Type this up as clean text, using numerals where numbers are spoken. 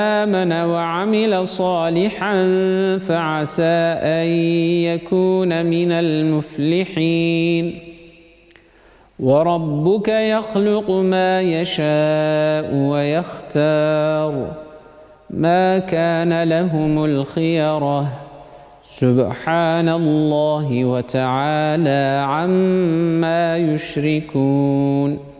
آمن وعمل صالحا فعسى أن يكون من المفلحين وربك يخلق ما يشاء ويختار ما كان لهم الخيرة سبحان الله وتعالى عما يشركون